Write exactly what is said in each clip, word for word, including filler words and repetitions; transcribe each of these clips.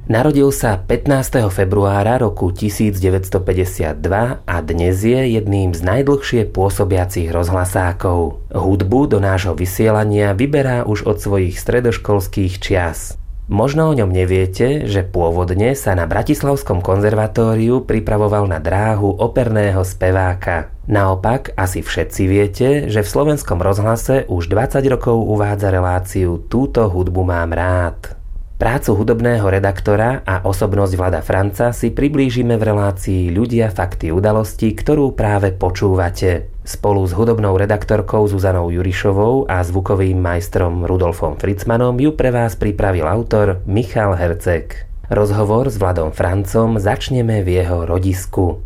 Narodil sa pätnásteho februára roku tisícdeväťstopäťdesiatdva a dnes je jedným z najdlhšie pôsobiacich rozhlasákov. Hudbu do nášho vysielania vyberá už od svojich stredoškolských čias. Možno o ňom neviete, že pôvodne sa na Bratislavskom konzervatóriu pripravoval na dráhu operného speváka. Naopak, asi všetci viete, že v Slovenskom rozhlase už dvadsať rokov uvádza reláciu Túto hudbu mám rád. Prácu hudobného redaktora a osobnosť Vlada Franca si priblížime v relácii Ľudia, fakty, udalosti, ktorú práve počúvate. Spolu s hudobnou redaktorkou Zuzanou Jurišovou a zvukovým majstrom Rudolfom Fritzmanom ju pre vás pripravil autor Michal Herceg. Rozhovor s Vladom Francom začneme v jeho rodisku.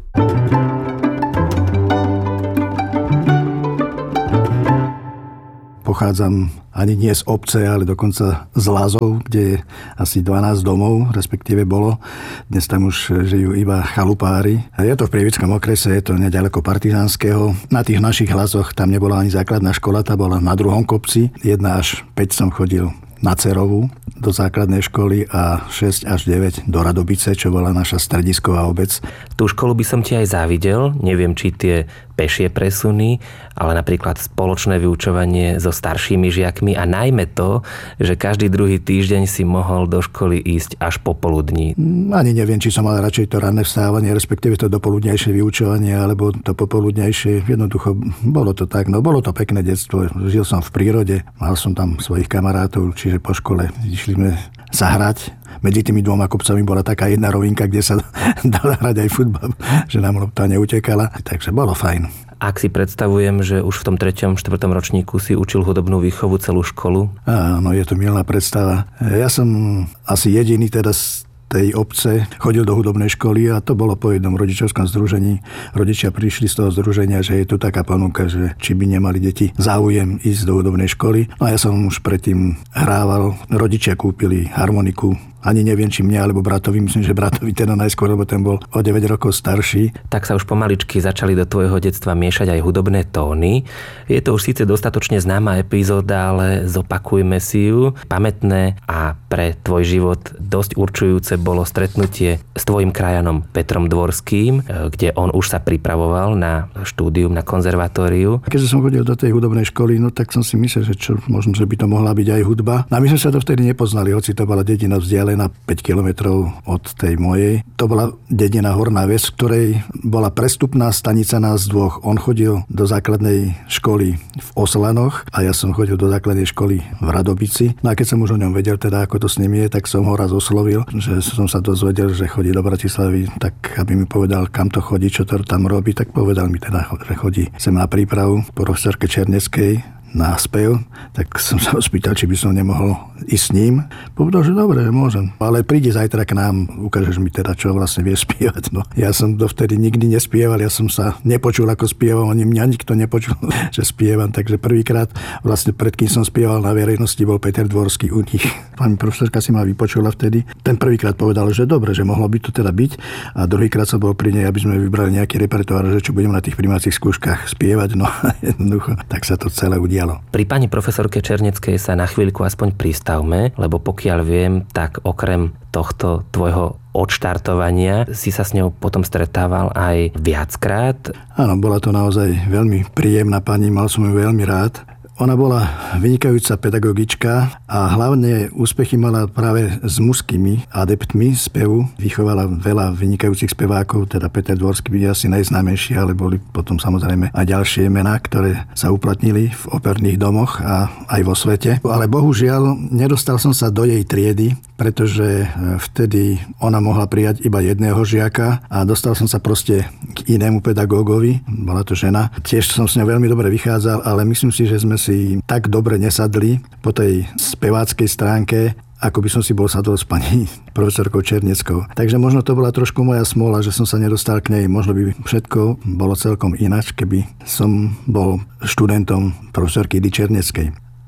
Pochádzam ani nie z obce, ale dokonca z Lazov, kde je asi dvanásť domov, respektíve bolo. Dnes tam už žijú iba chalupári. Je to v Prievickom okrese, je to neďaleko Partizánskeho. Na tých našich Lazoch tam nebola ani základná škola, tá bola na druhom kopci. Jedna až päť som chodil na Cerovú do základnej školy a šesť až deväť do Radobice, čo bola naša stredisková obec. Tú školu by som ti aj závidel, neviem, či tie pešie presuny, ale napríklad spoločné vyučovanie so staršími žiakmi a najmä to, že každý druhý týždeň si mohol do školy ísť až popoludní. Ani neviem, či som mal radšej to ranné vstávanie, respektíve to dopoludnejšie vyučovanie, alebo to popoludnejšie. Jednoducho bolo to tak, no bolo to pekné detstvo. Žil som v prírode, mal som tam svojich kamarátov, čiže po škole išli sme sa hrať. Medzi tými dvoma kopcami bola taká jedna rovinka, kde sa dala hrať aj futbal, že nám lopta neutekala, takže bolo fajn. Ak si predstavujem, že už v tom treťom, štvrtom ročníku si učil hudobnú výchovu celú školu? Áno, je to milná predstava. Ja som asi jediný teda z tej obce chodil do hudobnej školy a to bolo po jednom rodičovskom združení. Rodičia prišli z toho združenia, že je tu taká ponuka, že či by nemali deti záujem ísť do hudobnej školy. No a ja som už predtým hrával. Rodičia kúpili harmoniku. Ani neviem, či mne alebo bratovi, myslím, že bratovi teda najskôr, lebo ten bol o deväť rokov starší. Tak sa už pomaličky začali do tvojho detstva miešať aj hudobné tóny. Je to už síce dostatočne známa epizóda, ale zopakujme si ju. Pamätné a pre tvoj život dosť určujúce bolo stretnutie s tvojim krajanom Petrom Dvorským, kde on už sa pripravoval na štúdium na konzervatóriu. Keďže som chodil do tej hudobnej školy, no tak som si myslel, že čo, možno, že by to mohla byť aj hudba. No a my sme sa to vtedy nepoznali, hoci to bola dedina vzdialená na päť kilometrov od tej mojej. To bola dedina Horná Ves, v ktorej bola prestupná stanica nás dvoch. On chodil do základnej školy v Oslanoch a ja som chodil do základnej školy v Radobici. No a keď som už o ňom vedel, teda ako to s ním je, tak som ho raz oslovil, že som sa dozvedel, že chodí do Bratislavy, tak aby mi povedal, kam to chodí, čo to tam robí, tak povedal mi teda, že chodí sem na prípravu po profesorke Černeckej na spev, tak som sa ho spýtal, či by som nemohol ísť s ním. Povedal, že dobre, môžem. Ale príde zajtra k nám, ukážeš mi teda, čo vlastne vie spievať. No, ja som dovtedy nikdy nespieval, ja som sa nepočul, ako spievam, ani mňa nikto nepočul, že spievam, takže prvýkrát, vlastne pred kým som spieval na verejnosti, bol Peter Dvorský u nich. Pani profesorka si ma vypočula vtedy. Ten prvýkrát povedal, že dobre, že mohlo by to teda byť, a druhýkrát som bol pri nej, aby sme vybrali nejaký repertoár, že čo budem na tých prijímacích skúškach spievať. No jednoducho, tak sa to celé udialo. Pri pani profesorke Černeckej sa na chvíľku aspoň pristavme, lebo pokiaľ viem, tak okrem tohto tvojho odštartovania si sa s ňou potom stretával aj viackrát. Áno, bola to naozaj veľmi príjemná pani, mal som ju veľmi rád. Ona bola vynikajúca pedagogička a hlavne úspechy mala práve s mužskými adeptmi spevu. Vychovala veľa vynikajúcich spevákov, teda Peter Dvorský je asi najznámejší, ale boli potom samozrejme aj ďalšie mená, ktoré sa uplatnili v operných domoch a aj vo svete. Ale bohužiaľ nedostal som sa do jej triedy, pretože vtedy ona mohla prijať iba jedného žiaka a dostal som sa proste k inému pedagógovi. Bola to žena. Tiež som s ňou veľmi dobre vychádzal, ale myslím si, že sme si tak dobre nesadli po tej speváckej stránke, ako by som si bol sadol s pani profesorkou Černeckou. Takže možno to bola trošku moja smola, že som sa nedostal k nej. Možno by všetko bolo celkom ináč, keby som bol študentom profesorky Edy Černeckej.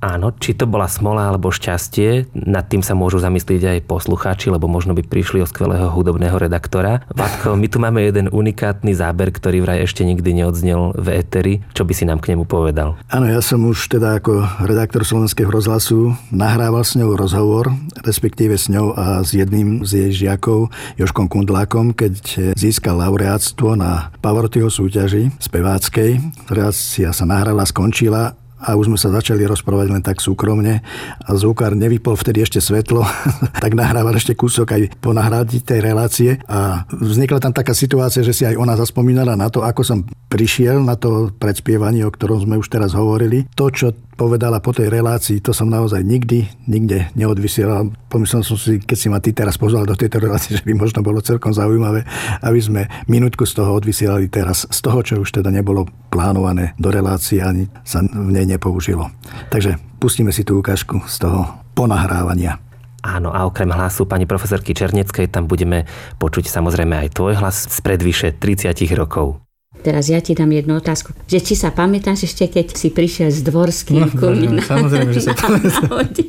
Áno, či to bola smola alebo šťastie, nad tým sa môžu zamyslieť aj poslucháči, lebo možno by prišli o skvelého hudobného redaktora. Vladko, my tu máme jeden unikátny záber, ktorý vraj ešte nikdy neodznel v éteri. Čo by si nám k nemu povedal? Áno, ja som už teda ako redaktor Slovenského rozhlasu nahrával s ňou rozhovor, respektíve s ňou a s jedným z jej žiakov, Jožkom Kundlákom, keď získal laureátstvo na Pavarottiho súťaži speváckej. Relácia sa nahrala, skončila a už sme sa začali rozprávať len tak súkromne a zvukár nevypol vtedy ešte svetlo, tak nahrával ešte kúsok aj po nahrádi tej relácie a vznikla tam taká situácia, že si aj ona zaspomínala na to, ako som prišiel na to predspievanie, o ktorom sme už teraz hovorili. To, čo povedala po tej relácii, to som naozaj nikdy, nikde neodvysielal. Pomyslel som si, keď si ma ty teraz pozval do tejto relácie, že by možno bolo celkom zaujímavé, aby sme minútku z toho odvysielali teraz, z toho, čo už teda nebolo plánované do relácie, ani sa v nej nepoužilo. Takže pustíme si tú ukážku z toho ponahrávania. Áno, a okrem hlasu pani profesorky Černeckej tam budeme počuť samozrejme aj tvoj hlas spred vyše tridsať rokov. Teraz ja ti dám jednu otázku, že či sa pamätáš ešte, keď si prišiel s Dvorským ku mne no, samozrejme, že sa pamätám.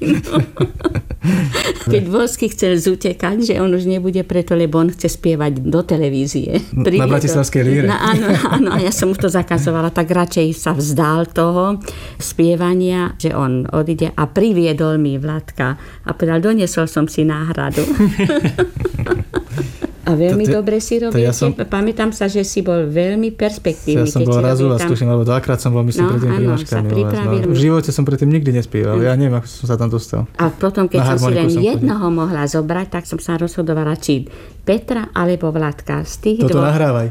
Keď Dvorský chcel zutekať, že on už nebude preto, lebo on chce spievať do televízie. Na Bratislavskej líre. Na, áno, áno, a ja som mu to zakazovala, tak radšej sa vzdal toho spievania, že on odíde a priviedol mi Vladka a povedal, doniesol som si náhradu. A veľmi to, dobre si robil. Ja som, pamätám sa, že si bol veľmi perspektívny. Ja som bol raz u vás, tuším, alebo dvakrát som bol, myslím, no, predtým prímačkami. No. V živote som predtým nikdy nespieval. Ja neviem, ako som sa tam dostal. A potom, keď som si len som jednoho chodil. mohla zobrať, tak som sa rozhodovala, či Petra alebo Vladka. Z tých Toto dvoch... nahrávaj.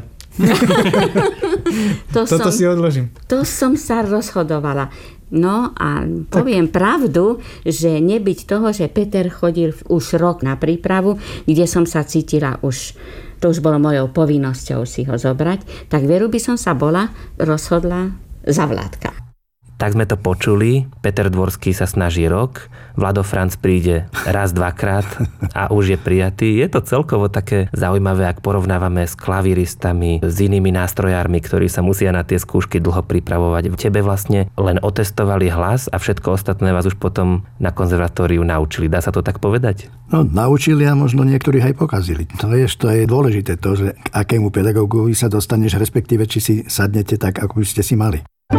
to Toto som, si odložím. To som sa rozhodovala. No a poviem tak. pravdu, že nebyť toho, že Peter chodil už rok na prípravu, kde som sa cítila už, to už bolo mojou povinnosťou si ho zobrať, tak veru by som sa bola rozhodla za Vladka. Tak sme to počuli, Peter Dvorský sa snaží rok, Vlado Franc príde raz, dvakrát a už je prijatý. Je to celkovo také zaujímavé, ak porovnávame s klavíristami, s inými nástrojármi, ktorí sa musia na tie skúšky dlho pripravovať. V tebe vlastne len otestovali hlas a všetko ostatné vás už potom na konzervatóriu naučili. Dá sa to tak povedať? No, naučili a možno niektorých aj pokazili. To je, to je dôležité to, že k akému pedagógovi sa dostaneš, respektíve či si sadnete tak, ako by ste si mali.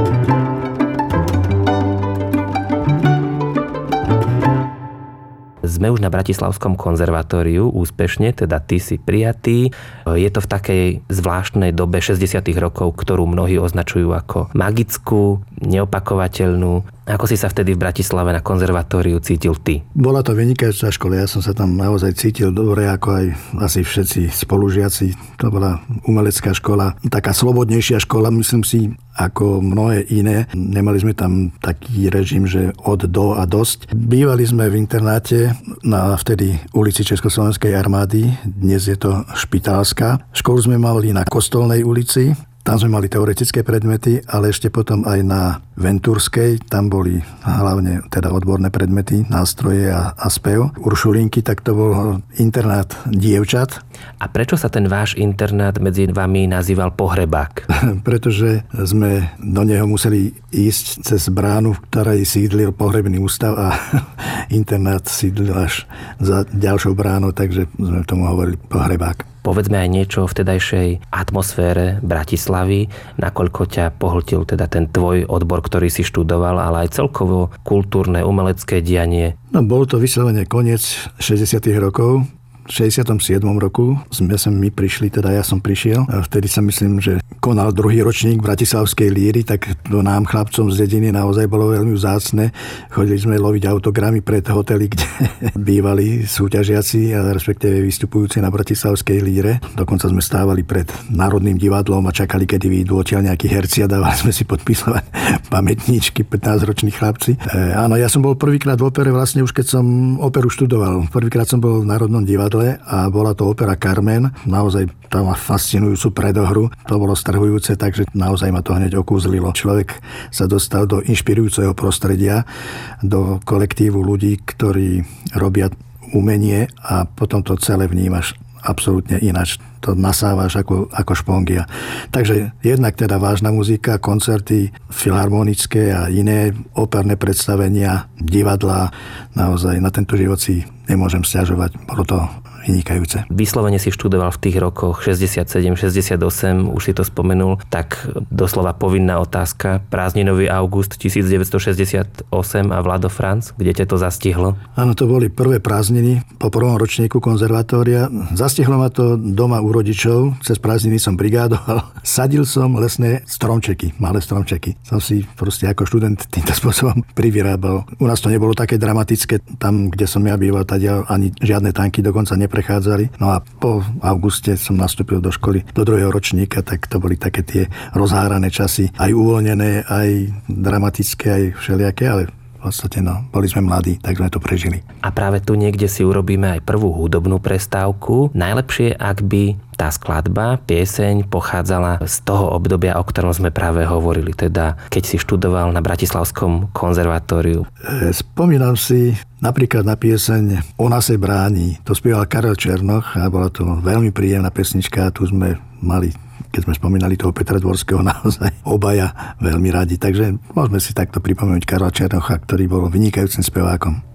Sme už na Bratislavskom konzervatóriu úspešne, teda ty si prijatý. Je to v takej zvláštnej dobe šesťdesiatych rokov, ktorú mnohí označujú ako magickú, neopakovateľnú. Ako si sa vtedy v Bratislave na konzervatóriu cítil ty? Bola to vynikajúca škola, ja som sa tam naozaj cítil dobre, ako aj asi všetci spolužiaci. To bola umelecká škola, taká slobodnejšia škola, myslím si, ako mnohé iné. Nemali sme tam taký režim, že od do a dosť. Bývali sme v internáte na vtedy ulici Československej armády, dnes je to Špitálska. Školu sme mali na Kostolnej ulici, tam sme mali teoretické predmety, ale ešte potom aj na Ventúrskej, tam boli hlavne teda odborné predmety, nástroje a, a spev. Uršulinky, tak to bol internát dievčat. A prečo sa ten váš internát medzi vami nazýval Pohrebák? Pretože sme do neho museli ísť cez bránu, v ktorej sídlil pohrebný ústav a internát sídlil až za ďalšou bránou, takže sme tomu hovorili Pohrebák. Povedzme aj niečo o vtedajšej atmosfére Bratislavy, nakoľko ťa pohltil teda ten tvoj odbor, ktorý si študoval, ale aj celkovo kultúrne, umelecké dianie. No, bol to vyslovene koniec šesťdesiatych rokov. V šesťdesiatom siedmom roku sme sem my prišli, teda ja som prišiel. A vtedy sa myslím, že konal druhý ročník Bratislavskej líry, tak to nám chlapcom z dediny naozaj bolo veľmi vzácne. Chodili sme loviť autogramy pred hotely, kde bývali súťažiaci a respektíve vystupujúci na Bratislavskej líre. Dokonca sme stávali pred Národným divadlom a čakali, kedy vyjdú odtiaľ nejakí herci a dávali sme si podpisovať pamätníčky, pätnásťroční chlapci. E, áno, ja som bol prvýkrát v opere vlastne už keď som operu študoval. Prvýkrát som bol v Národnom divadle a bola to opera Carmen. Naozaj tam má fascinujúcu predohru. To bolo strhujúce, takže naozaj ma to hneď okúzlilo. Človek sa dostal do inšpirujúceho prostredia, do kolektívu ľudí, ktorí robia umenie a potom to celé vnímaš absolútne ináč. To nasávaš ako, ako špongia. Takže jednak teda vážna muzika, koncerty filharmonické a iné operné predstavenia, divadlá. Naozaj na tento život si nemôžem sťažovať. Bolo to vynikajúce. Vyslovene si študoval v tých rokoch šesťdesiatsedem šesťdesiatosem, už si to spomenul, tak doslova povinná otázka. Prázdninový august devätnásťstošesťdesiatosem a Vlado Franc, kde ťa to zastihlo? Áno, to boli prvé prázdniny po prvom ročníku konzervatória. Zastihlo ma to doma u rodičov, cez prázdniny som brigádoval. Sadil som lesné stromčeky, malé stromčeky. Som si proste ako študent týmto spôsobom privyrábal. U nás to nebolo také dramatické, tam, kde som ja býval, tady ani žiadne tanky dokonca neprechádzali. No a po auguste som nastúpil do školy, do druhého ročníka, tak to boli také tie rozhárané časy, aj uvoľnené, aj dramatické, aj všelijaké, ale v podstate, no, boli sme mladí, tak sme to prežili. A práve tu niekde si urobíme aj prvú hudobnú prestávku. Najlepšie, ak by tá skladba, pieseň pochádzala z toho obdobia, o ktorom sme práve hovorili, teda keď si študoval na Bratislavskom konzervatóriu. Spomínam si napríklad na pieseň Ona se bráni. To spieval Karel Černoch a bola to veľmi príjemná pesnička. Tu sme mali, keď sme spomínali toho Petra Dvorského, naozaj obaja veľmi radi. Takže môžeme si takto pripomenúť Karla Černocha, ktorý bol vynikajúcim spevákom.